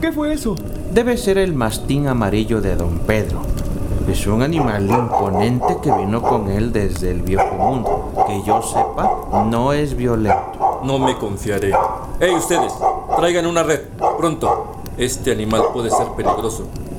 ¿Qué fue eso? Debe ser el mastín amarillo de don Pedro. Es un animal imponente que vino con él desde el viejo mundo. Que yo sepa, no es violento. No me confiaré. ¡Hey, ustedes! Traigan una red, pronto. Este animal puede ser peligroso.